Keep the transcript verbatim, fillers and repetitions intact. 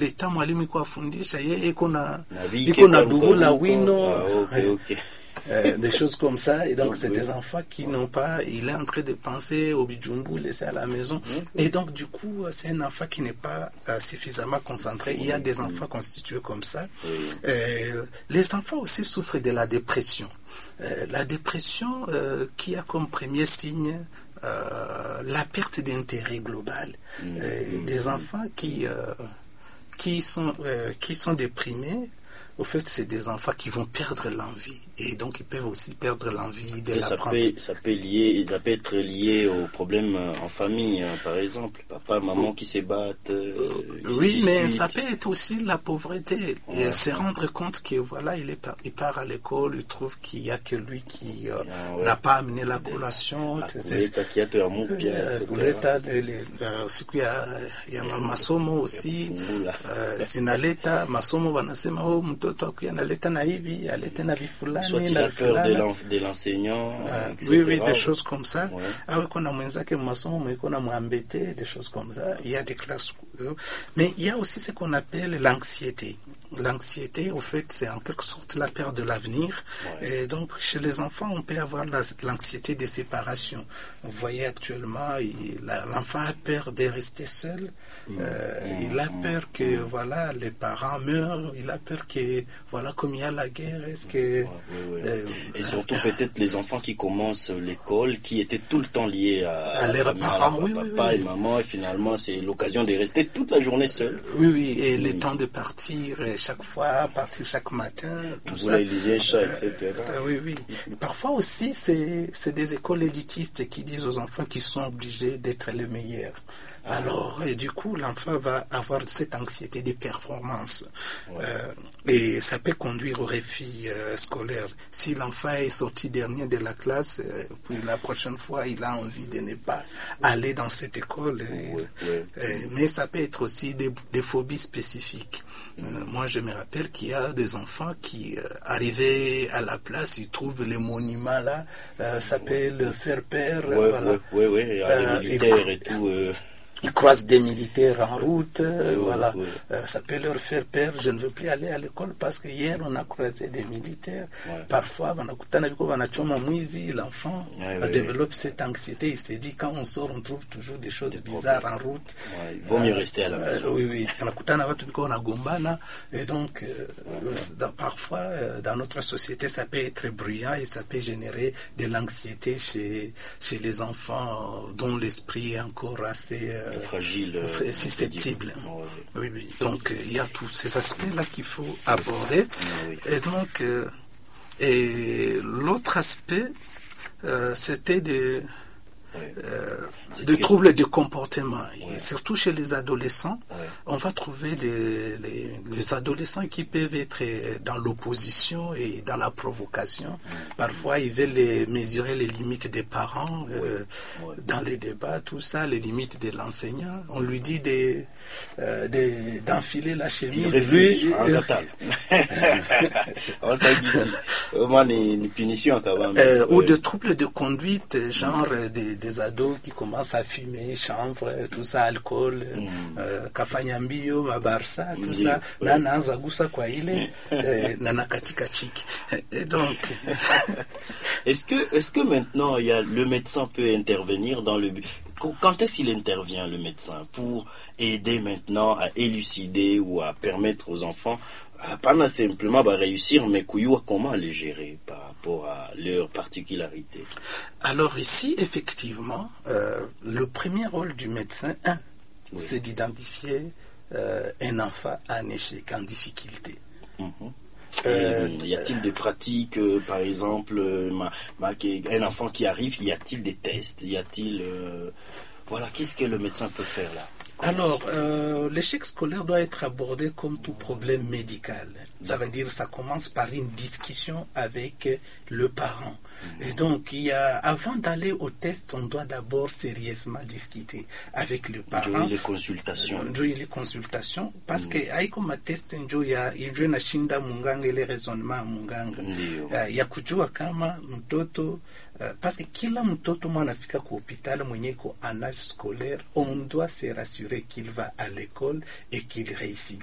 leta mwalimu iko afundisha yeye iko na iko na dugula wino ah, okay, okay. Euh, des choses comme ça, et donc c'est des enfants qui n'ont pas, il est en train de penser au bijumbu laissé à la maison, et donc du coup c'est un enfant qui n'est pas euh, suffisamment concentré. Il y a des enfants constitués comme ça. Euh, les enfants aussi souffrent de la dépression. Euh, la dépression euh, qui a comme premier signe euh, la perte d'intérêt global. Euh, des enfants qui euh, qui sont euh, qui sont déprimés. Au fait, c'est des enfants qui vont perdre l'envie. Et donc, ils peuvent aussi perdre l'envie de l'apprentissage. Ça peut, lier, ça peut être lié aux problèmes en famille, hein, par exemple. Papa, maman qui se battent. Euh, oui, qui mais ça peut être aussi la pauvreté. Ouais. Et se rendre compte que, voilà, il, est par, il part à l'école, il trouve qu'il n'y a que lui qui euh, ah, ouais. n'a pas amené la collation. Il y a masomo aussi. Zinaleta, masomo, wanasema, oh, mtoto akuya naleta na hivi, aleta na vifulani. Soit il a peur de l'enseignant, euh, oui, oui, des choses comme ça. Ouais. Ah oui, qu'on a mwenzake masomo, mais qu'on a mwambete, des choses comme ça. Il y a des classes. Mais il y a aussi ce qu'on appelle l'anxiété. L'anxiété, au fait, c'est en quelque sorte la peur de l'avenir. Ouais. Et donc, chez les enfants, on peut avoir la, l'anxiété des séparations. Vous voyez actuellement, l'enfant a peur de rester seul. Mmh. Euh, mmh. Il a peur que, mmh. voilà, les parents meurent. Il a peur que, voilà, comme il y a la guerre, est-ce que... Ouais, ouais, ouais. Euh, et surtout, euh, peut-être les enfants qui commencent l'école, qui étaient tout le temps liés à, à leurs parents, à oui, papa oui, oui. et maman. Et finalement, c'est l'occasion de rester toute la journée seul. Oui, oui, et mmh. le temps de partir chaque fois, partir chaque matin, tout vous ça. Les chats, et cetera. Euh, oui, oui. Et parfois aussi, c'est, c'est des écoles élitistes qui disent aux enfants qu'ils sont obligés d'être les meilleurs. Ah. Alors, et du coup, l'enfant va avoir cette anxiété de performance. Ouais. Euh, et ça peut conduire au refus euh, scolaire. Si l'enfant est sorti dernier de la classe, euh, puis la prochaine fois, il a envie de ne pas aller dans cette école. Et, ouais, ouais. Euh, mais ça peut être aussi des, des phobies spécifiques. Euh, moi, je me rappelle qu'il y a des enfants qui, euh, arrivés à la place, ils trouvent les monuments là, euh, s'appelle ouais. faire peur. Oui, voilà. oui, oui, oui, euh, militaire et, et tout. Euh... Ils croisent des militaires en route, euh, oui, voilà. Oui. Euh, ça peut leur faire peur. Je ne veux plus aller à l'école parce que hier on a croisé des militaires. Ouais. Parfois, l'enfant ouais, ouais, développe ouais. cette anxiété. Il se dit quand on sort, on trouve toujours des choses des bizarres problèmes. En route. Ouais, il vaut mieux euh, rester à la maison. Euh, oui, oui. Et donc, euh, ouais. dans, parfois, euh, dans notre société, ça peut être bruyant et ça peut générer de l'anxiété chez chez les enfants dont l'esprit est encore assez euh, fragile, euh, susceptible. Oui, oui, oui. Donc il euh, y a tous ces aspects-là qu'il faut aborder. Oui. Et donc, euh, et l'autre aspect, euh, c'était de oui. euh, des troubles de comportement. Oui. Et surtout chez les adolescents, oui. on va trouver les, les, les adolescents qui peuvent être dans l'opposition et dans la provocation. Oui. Parfois, ils veulent les, mesurer les limites des parents oui. Euh, oui. dans les débats, tout ça, les limites de l'enseignant. On lui dit de, euh, de, d'enfiler la chemise. Lui, en total. On s'est dit ici. Au moins, une punition quand même. Euh, oui. Ou de troubles de conduite, genre oui. des, des ados qui commencent à fumer, chanvre, tout ça, alcool, kafanya mbio, mabarsa, tout ça, na naanza gusa kwa ile na nakatika chiki. Et donc est-ce que est-ce que maintenant il y a le médecin peut intervenir dans le quand est-ce qu'il intervient le médecin pour aider maintenant à élucider ou à permettre aux enfants pas simplement bah, réussir, mais comment les gérer par rapport à leurs particularités? Alors ici, effectivement, euh, le premier rôle du médecin, un, oui. c'est d'identifier euh, un enfant en échec, en difficulté. Mm-hmm. Euh, y a-t-il des pratiques, euh, par exemple, euh, ma, ma, un enfant qui arrive, y a-t-il des tests, y a-t-il... Euh, voilà, qu'est-ce que le médecin peut faire là? Alors, euh, l'échec scolaire doit être abordé comme tout problème médical. Ça veut dire ça commence par une discussion avec le parent. Mmh. Et donc, il y a, avant d'aller au test, on doit d'abord sérieusement discuter avec le parent. Jouer les consultations. Jouer les consultations. Parce mmh. que, aiko ma test njo ya, injo na shinda munganga ile raisonnement munganga. Uh, ya kujua kama mtoto Uh, parce que kila mtoto mwanafika kwa hospitali mwenye ko en âge scolaire, on doit se rassurer qu'il va à l'école et qu'il réussit.